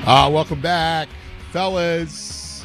Welcome back, fellas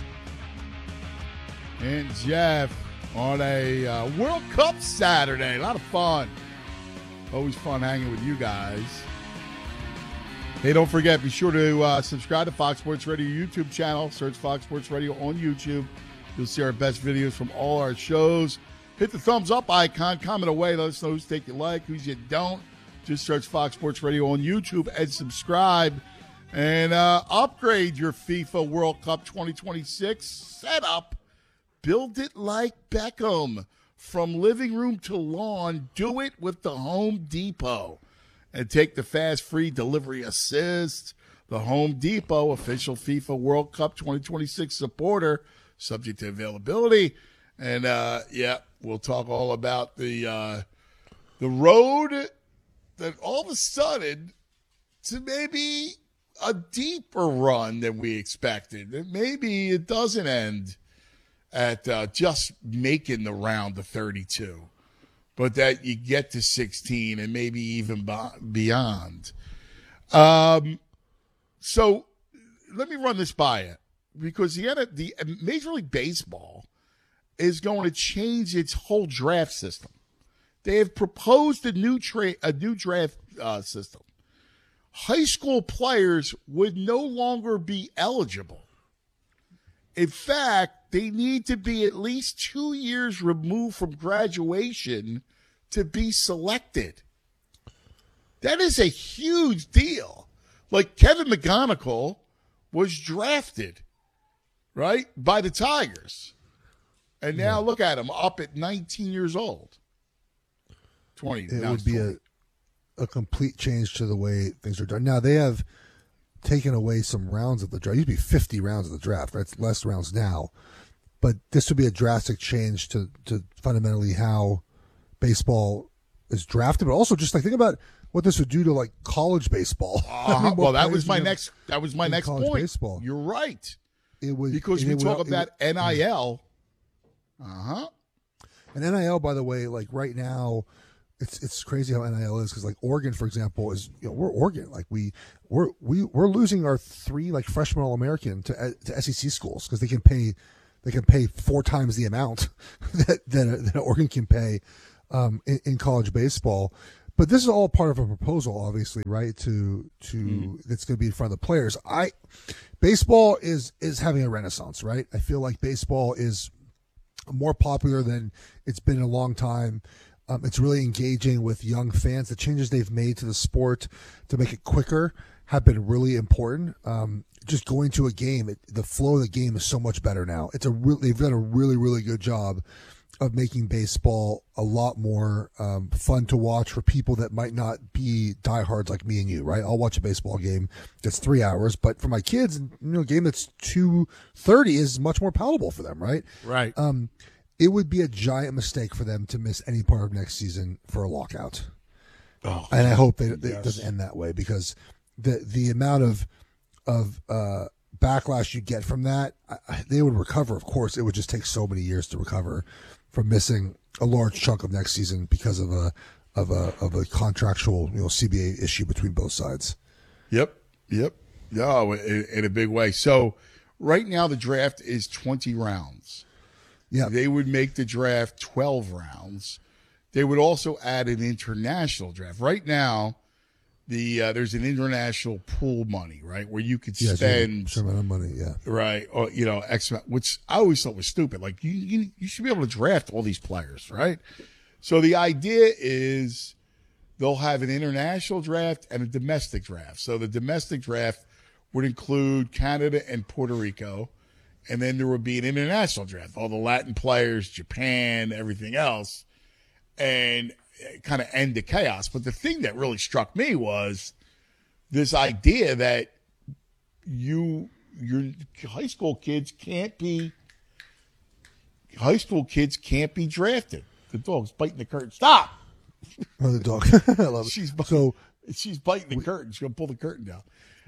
and Jeff, on a World Cup Saturday. A lot of fun. Always fun hanging with you guys. Hey, don't forget, be sure to subscribe to Fox Sports Radio YouTube channel. Search Fox Sports Radio on YouTube. You'll see our best videos from all our shows. Hit the thumbs up icon. Comment away. Let us know whose take you like, whose you don't. Just search Fox Sports Radio on YouTube and subscribe. And upgrade your FIFA World Cup 2026 setup. Build it like Beckham. From living room to lawn, do it with the Home Depot. And take the fast, free delivery assist. The Home Depot, official FIFA World Cup 2026 supporter, subject to availability. And, we'll talk all about the road that all of a sudden to maybe a deeper run than we expected. That maybe it doesn't end at just making the round of 32, but that you get to 16 and maybe even beyond. So let me run this by you, because the Major League Baseball is going to change its whole draft system. They have proposed a new draft system. High school players would no longer be eligible. In fact, they need to be at least 2 years removed from graduation to be selected. That is a huge deal. Like Kevin McGonigal was drafted, right, by the Tigers. And now look at him, up at 19 years old. 20. It would be a complete change to the way things are done. Now, they have taken away some rounds of the draft. It used to be 50 rounds of the draft, right? It's less rounds now. But this would be a drastic change to fundamentally how baseball is drafted. But also just like think about what this would do to like college baseball. Well, that was my next point. Baseball. You're right. It would, because we talk about NIL. And NIL, by the way, like right now, it's crazy how NIL is, because like Oregon, for example, is we're Oregon, like we're losing our 3 like freshman All-American to SEC schools because they can pay 4 times the amount that Oregon can pay in college baseball. But this is all part of a proposal, obviously, right? That's going to be in front of the players. Baseball is having a renaissance, right? I feel like baseball is more popular than it's been in a long time. It's really engaging with young fans. The changes they've made to the sport to make it quicker have been really important. Just going to a game, the flow of the game is so much better now. They've done a really, really good job of making baseball a lot more fun to watch for people that might not be diehards like me and you, right? I'll watch a baseball game that's 3 hours, but for my kids, a game that's 2:30 is much more palatable for them, right? Right. It would be a giant mistake for them to miss any part of next season for a lockout. And I hope it doesn't end that way, because the amount of backlash you get from that, they would recover. Of course, it would just take so many years to recover from missing a large chunk of next season because of a contractual CBA issue between both sides. Yep. No, in a big way. So right now the draft is 20 rounds. Yeah, they would make the draft 12 rounds. They would also add an international draft. Right now, there's an international pool money, right, where you could spend some amount of money, right, or X amount, which I always thought was stupid. Like you should be able to draft all these players, right? So the idea is they'll have an international draft and a domestic draft. So the domestic draft would include Canada and Puerto Rico. And then there would be an international draft, all the Latin players, Japan, everything else, and kind of end the chaos. But the thing that really struck me was this idea that your high school kids can't be drafted. The dog's biting the curtain. Stop! Oh, the dog. I love it. She's biting the curtain. She's going to pull the curtain down.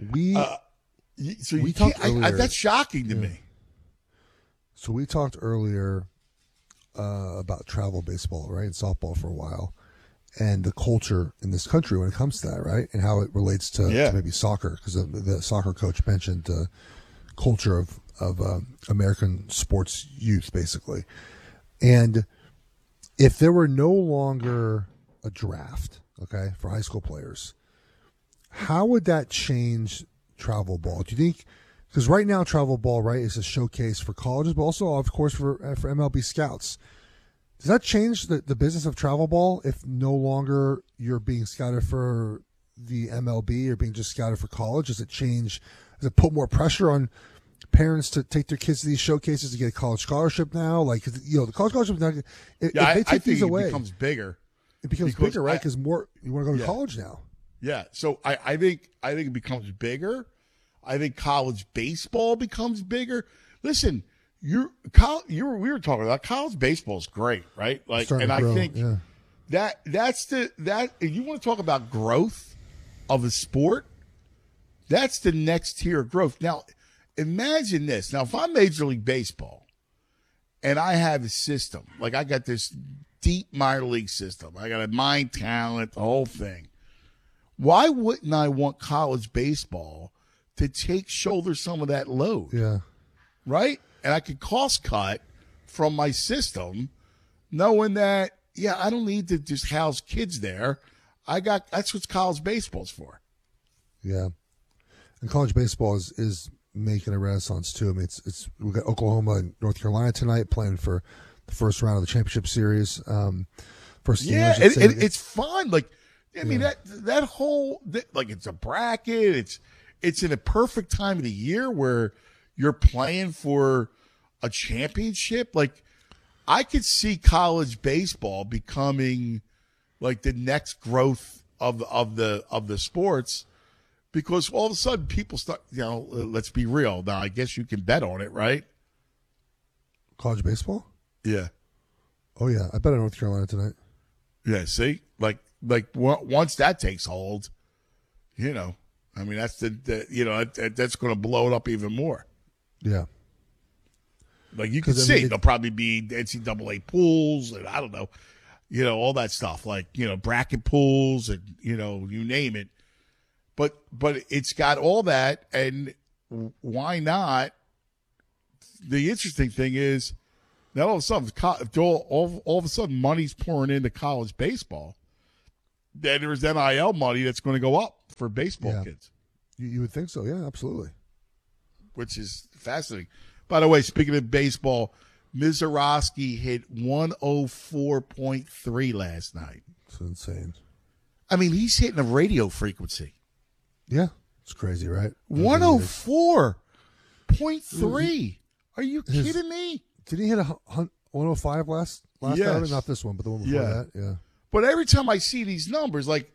That's shocking to me. So we talked earlier about travel baseball, right, and softball for a while. and the culture in this country when it comes to that, right? And how it relates to maybe soccer, because the soccer coach mentioned the culture of American sports youth, basically. And if there were no longer a draft, okay, for high school players, how would that change travel ball? Do you think? Because right now, travel ball, right, is a showcase for colleges, but also, of course, for MLB scouts. Does that change the business of travel ball if no longer you're being scouted for the MLB, you're being just scouted for college? Does it put more pressure on parents to take their kids to these showcases to get a college scholarship now? Like, the college scholarship now, if they take these away, it becomes bigger. It becomes bigger, right? Because more you want to go to college now. Yeah. So I think it becomes bigger. I think college baseball becomes bigger. Listen, we were talking about college baseball is great, right? Like, and I think that's if you want to talk about growth of a sport, that's the next tier of growth. Now, imagine this. Now, if I'm Major League Baseball and I have a system, like I got this deep minor league system, I got a mine talent, the whole thing. Why wouldn't I want college baseball to shoulder some of that load? Yeah. Right? And I could cost cut from my system knowing that, I don't need to just house kids there. That's what college baseball's for. Yeah. And college baseball is making a renaissance too. I mean, we've got Oklahoma and North Carolina tonight playing for the first round of the championship series. It's fun. Like, I mean, that whole, like, it's a bracket. It's in a perfect time of the year where you're playing for a championship. Like, I could see college baseball becoming like the next growth of the sports, because all of a sudden people start, let's be real. Now, I guess you can bet on it, right? College baseball? Yeah. Oh yeah, I bet on North Carolina tonight. Yeah, see? Like once that takes hold, I mean, that's that's going to blow it up even more. Yeah. Like, you can see there'll probably be NCAA pools and I don't know, all that stuff, like, bracket pools and, you name it. But it's got all that, and why not? The interesting thing is, now all of a sudden, all of a sudden money's pouring into college baseball. Then there's NIL money that's going to go up for baseball kids. You would think so, yeah, absolutely. Which is fascinating. By the way, speaking of baseball, Mizorowski hit 104.3 last night. It's insane. I mean, he's hitting a radio frequency. Yeah, it's crazy, right? 104.3. Are you kidding me? Did he hit 105 last outing? Not this one, but the one before that. Yeah. But every time I see these numbers, like,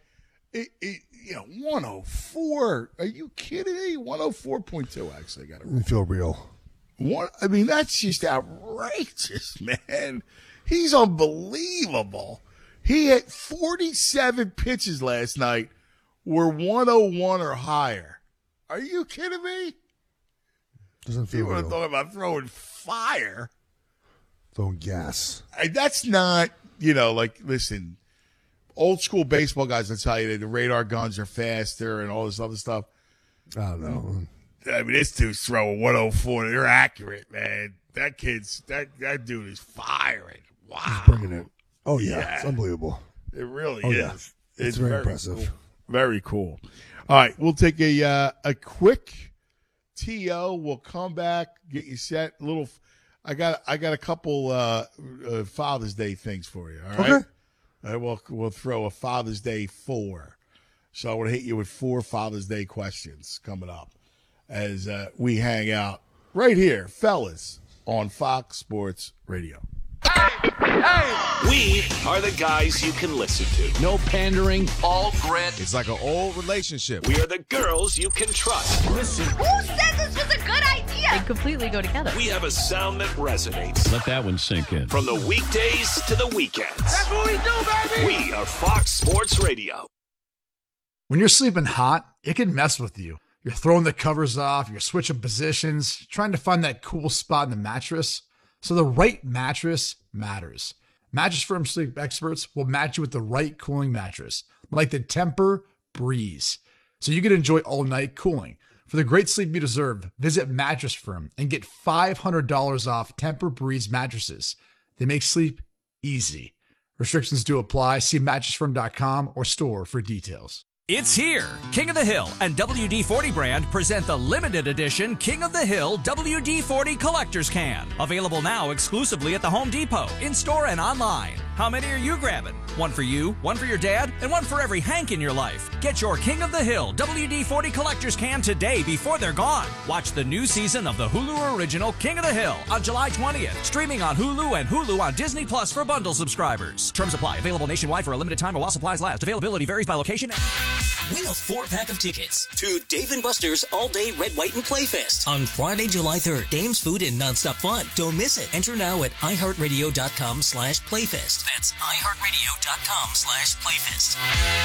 104. Are you kidding me? 104.2. Actually, I got it. You feel real. I mean, that's just outrageous, man. He's unbelievable. He hit 47 pitches last night, were 101 or higher. Are you kidding me? Doesn't feel real. You would have thought about throwing fire. Throwing gas. That's not, listen, old school baseball guys will tell you that the radar guns are faster and all this other stuff. I don't know. I mean, this dude's throwing 104. They're accurate, man. That dude is firing. Wow. He's bringing it. Oh, yeah. It's unbelievable. It really is. Yeah. It's very impressive. Cool. Very cool. All right. We'll take a quick TO. We'll come back, get you set. I got a couple Father's Day things for you. All right. Okay. We'll throw a Father's Day 4. So I want to hit you with 4 Father's Day questions coming up as we hang out right here, fellas, on Fox Sports Radio. Hey! We are the guys you can listen to. No pandering. All grit. It's like an old relationship. We are the girls you can trust. Listen. Who said this was a good idea? They completely go together. We have a sound that resonates. Let that one sink in. From the weekdays to the weekends. That's what we do, baby! We are Fox Sports Radio. When you're sleeping hot, it can mess with you. You're throwing the covers off, you're switching positions, trying to find that cool spot in the mattress. So the right mattress matters. Mattress Firm sleep experts will match you with the right cooling mattress, like the Tempur-Breeze, so you can enjoy all-night cooling. For the great sleep you deserve, visit Mattress Firm and get $500 off Tempur-Breeze mattresses. They make sleep easy. Restrictions do apply. See mattressfirm.com or store for details. It's here. King of the Hill and WD-40 brand present the limited edition King of the Hill WD-40 Collector's Can. Available now exclusively at the Home Depot, in-store and online. How many are you grabbing? One for you, one for your dad, and one for every Hank in your life. Get your King of the Hill WD-40 Collector's Can today before they're gone. Watch the new season of the Hulu original King of the Hill on July 20th. Streaming on Hulu and Hulu on Disney Plus for bundle subscribers. Terms apply. Available nationwide for a limited time or while supplies last. Availability varies by location. Win a 4-pack of tickets to Dave & Buster's All-Day Red, White, and Playfest on Friday, July 3rd. Games, food, and nonstop fun. Don't miss it. Enter now at iHeartRadio.com/Playfest. That's iHeartRadio.com/Playfest.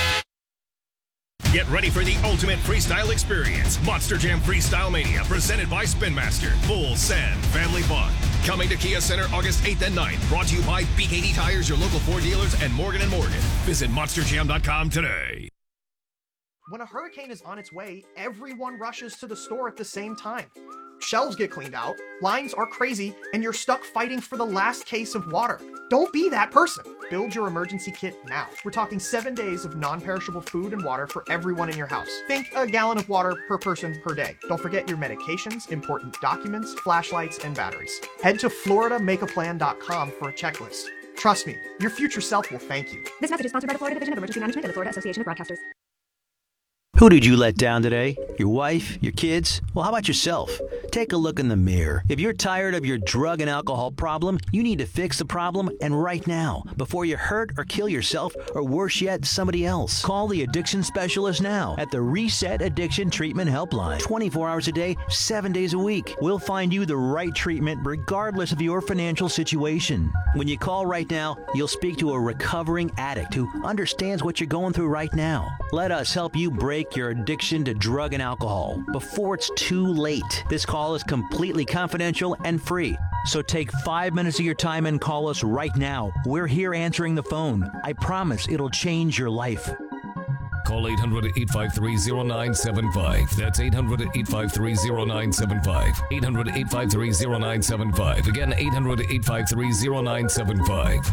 Get ready for the ultimate freestyle experience. Monster Jam Freestyle Mania, presented by Spin Master. Full send family fun. Coming to Kia Center August 8th and 9th. Brought to you by BKD Tires, your local Ford dealers, and Morgan & Morgan. Visit monsterjam.com today. When a hurricane is on its way, everyone rushes to the store at the same time. Shelves get cleaned out, lines are crazy, and you're stuck fighting for the last case of water. Don't be that person. Build your emergency kit now. We're talking 7 days of non-perishable food and water for everyone in your house. Think a gallon of water per person per day. Don't forget your medications, important documents, flashlights, and batteries. Head to floridamakeaplan.com for a checklist. Trust me, your future self will thank you. This message is sponsored by the Florida Division of Emergency Management and the Florida Association of Broadcasters. Who did you let down today? Your wife? Your kids? Well, how about yourself? Take a look in the mirror. If you're tired of your drug and alcohol problem, you need to fix the problem, and right now, before you hurt or kill yourself, or worse yet, somebody else. Call the addiction specialist now at the Reset Addiction Treatment Helpline. 24 hours a day, 7 days a week. We'll find you the right treatment regardless of your financial situation. When you call right now, you'll speak to a recovering addict who understands what you're going through right now. Let us help you break your addiction to drug and alcohol before it's too late. This call is completely confidential and free. So take 5 minutes of your time and call us right now. We're here answering the phone. I promise it'll change your life. Call 800-853-0975. That's 800-853-0975. 800-853-0975. Again, 800-853-0975.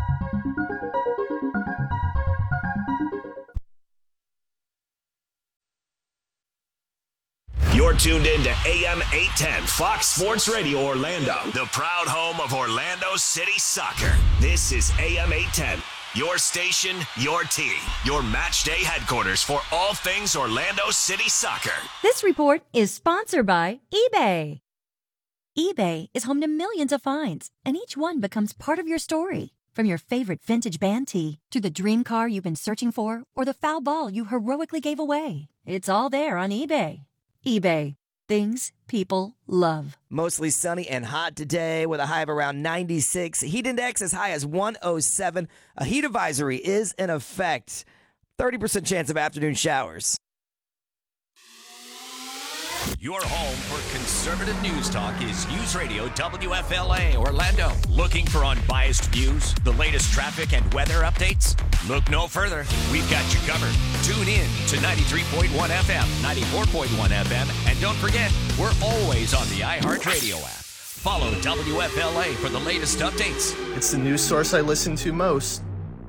You're tuned in to AM 810 Fox Sports Radio Orlando, the proud home of Orlando City Soccer. This is AM 810, your station, your team, your match day headquarters for all things Orlando City Soccer. This report is sponsored by eBay. eBay is home to millions of finds, and each one becomes part of your story. From your favorite vintage band tee to the dream car you've been searching for or the foul ball you heroically gave away. It's all there on eBay. eBay. Things people love. Mostly sunny and hot today with a high of around 96. Heat index as high as 107. A heat advisory is in effect. 30% chance of afternoon showers. Your home for conservative news talk is News Radio WFLA Orlando. Looking for unbiased views, the latest traffic and weather updates? Look no further. We've got you covered. Tune in to 93.1 FM, 94.1 FM, and don't forget, we're always on the iHeartRadio app. Follow WFLA for the latest updates. It's the news source I listen to most.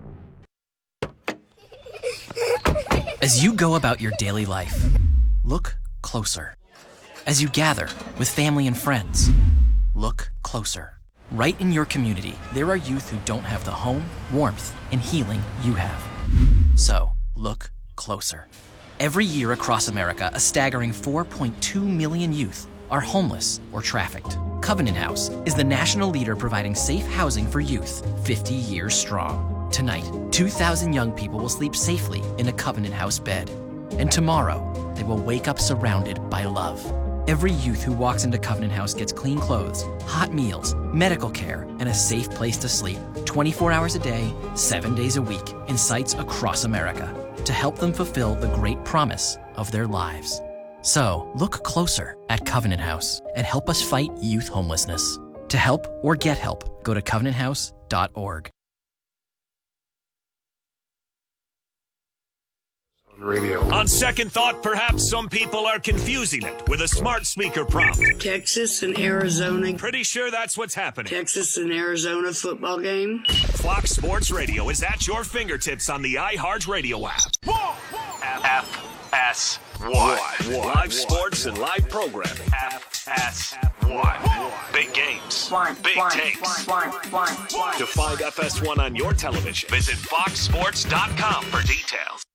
As you go about your daily life, look closer. As you gather with family and friends, look closer. Right in your community, there are youth who don't have the home, warmth, and healing you have. So, look closer. Every year across America, a staggering 4.2 million youth are homeless or trafficked. Covenant House is the national leader providing safe housing for youth, 50 years strong. Tonight, 2,000 young people will sleep safely in a Covenant House bed. And tomorrow, they will wake up surrounded by love. Every youth who walks into Covenant House gets clean clothes, hot meals, medical care, and a safe place to sleep 24 hours a day, 7 days a week in sites across America to help them fulfill the great promise of their lives. So, look closer at Covenant House and help us fight youth homelessness. To help or get help, go to covenanthouse.org. Radio. On second thought, perhaps some people are confusing it with a smart speaker prompt. Texas and Arizona. Pretty sure that's what's happening. Texas and Arizona football game. Fox Sports Radio is at your fingertips on the iHeartRadio app. FS1. Live sports and live programming. FS1. Big games. Big takes. To find FS1 on your television, visit foxsports.com for details.